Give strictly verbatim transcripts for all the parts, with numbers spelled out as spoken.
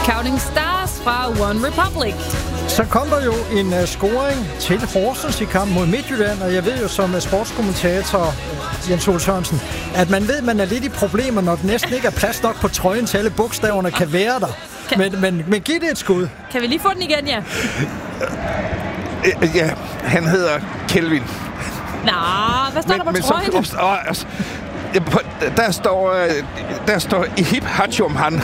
Counting Stars fra One Republic. Så kom der jo en uh, scoring til Horsens i kamp mod Midtjylland, og jeg ved jo som uh, sportskommentator uh, Jens Ole Sørensen, at man ved, at man er lidt i problemer, når det næsten ikke er plads nok på trøjen til alle bogstaverne kan være der. Kan... Men, men, men giv det et skud. Kan vi lige få den igen, ja? Ja, han hedder Kelvin. Nå, hvad står men, der på men trøjen? Så, åh, altså, der står, der står Ihib Hachum han.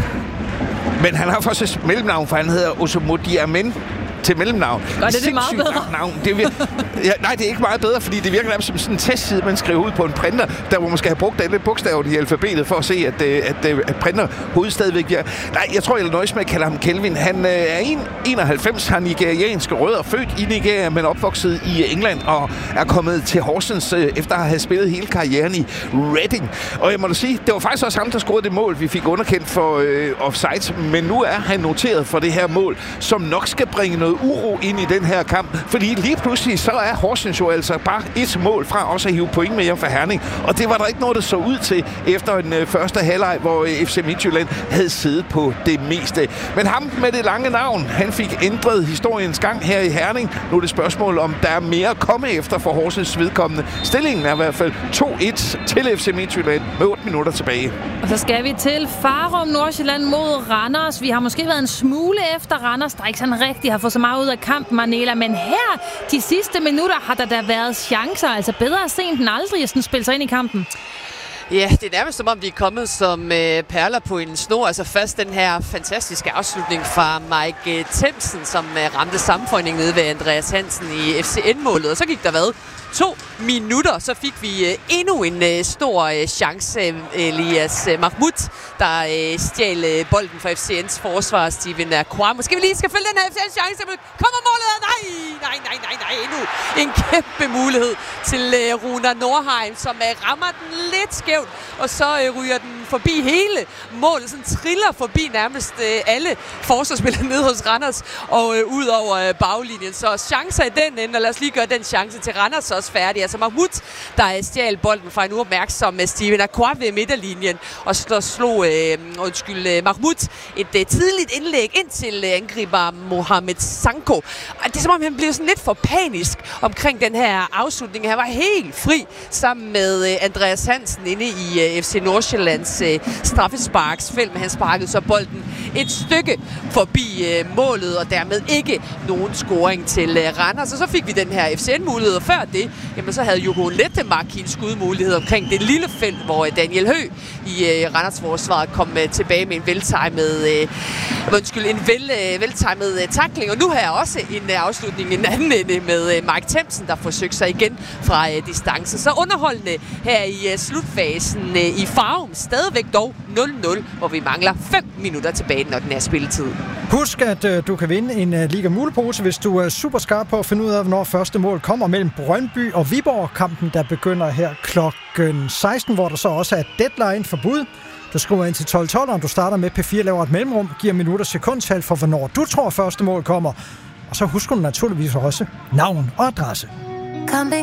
Men han har faktisk et mellemnavn, for han hedder Osomodi Amen til mellemnavn. Og det er det meget bedre. Navn. Det vir- ja, nej, det er ikke meget bedre, fordi det virker nærmest som sådan en testside, man skriver ud på en printer, der hvor man skal have brugt alle bogstaverne i alfabetet for at se, at, at, at, at printer hovedet stadigvæk virker. Nej, jeg tror, jeg er nøjes med at kalde ham Kelvin. Han øh, er enoghalvfems, har nigerianske rødder, født i Nigeria, men opvokset i England og er kommet til Horsens øh, efter at have spillet hele karrieren i Reading. Og jeg må da sige, det var faktisk også ham, der scorede det mål, vi fik underkendt for øh, offside, men nu er han noteret for det her mål, som nok skal bringe noget uro ind i den her kamp, fordi lige pludselig så er Horsens jo altså bare et mål fra også at hive point med hjem fra Herning, og det var der ikke noget, der så ud til efter en øh, første halvleg, hvor øh, F C Midtjylland havde siddet på det meste. Men ham med det lange navn, han fik ændret historiens gang her i Herning. Nu er det spørgsmål, om der er mere at komme efter for Horsens vedkommende. Stillingen er i hvert fald to et til F C Midtjylland med otte minutter tilbage. Og så skal vi til Farum, Nordsjælland mod Randers. Vi har måske været en smule efter Randers, der ikke sådan rigtig har fået så meget ud af kampen, Manela. Men her, de sidste minutter, har der da været chancer. Altså bedre sent end aldrig at sådan spille sig ind i kampen. Ja, det er nærmest som om, de er kommet som øh, perler på en snor. Altså først den her fantastiske afslutning fra Mike øh, Themsen, som øh, ramte sammenføjning nede ved Andreas Hansen i F C N-målet. Og så gik der hvad? To minutter, så fik vi øh, endnu en øh, stor øh, chance. Øh, Elias øh, Mahmoud, der øh, stjal øh, bolden fra F C N's forsvar, Steven Akwa. Måske vi lige skal følge den her F C N's chance. Kommer målet? Nej, nej, nej, nej, nej. Endnu en kæmpe mulighed til øh, Runar Nordheim, som øh, rammer den lidt skævt, og så øh, ryger den forbi hele målet. Sådan triller forbi nærmest øh, alle forsvarsspillere nede hos Randers og øh, ud over øh, baglinjen. Så chancer i den ende, og lad os lige gøre den chance til Randers også færdig. Altså Mahmoud, der stjal bolden fra en uopmærksom Steven Akwa ved midterlinjen, og så slog øh, undskyld, øh, Mahmoud et øh, tidligt indlæg ind til øh, angriber Mohamed Sanko. Og det er som om, han blev sådan lidt for panisk omkring den her afslutning. Han var helt fri sammen med øh, Andreas Hansen inde i øh, F C Nordsjællands øh, straffesparksfelt, men han sparkede så bolden et stykke forbi øh, målet, og dermed ikke nogen scoring til øh, Randers. Og så fik vi den her F C N-mulighed, og før det, jamen så havde Joko Lettemark en skudmulighed omkring det lille felt, hvor øh, Daniel Høgh i øh, Randers forsvar kom øh, tilbage med en veltimet øh, undskyld, en vel, øh, veltimet øh, tackling, og nu har jeg også en øh, afslutning i en anden ende med øh, Mike Themsen, der forsøgte sig igen fra øh, distance. Så underholdende her i øh, slutfasen øh, i Farum, stadigvæk dog nul nul, hvor vi mangler fem minutter tilbage, når den er spilletid. Husk, at øh, du kan vinde en øh, Liga Mulepose, hvis du er super skarp på at finde ud af, hvornår første mål kommer mellem Brøndby og Viborg. Kampen, der begynder her klokken seksten, hvor der så også er deadline for bud. Du skriver ind til tolv tolv, og du starter med P fire, laver et mellemrum, giver minutter sekundtal for, hvornår du tror første mål kommer. Og så husker du naturligvis også navn og adresse.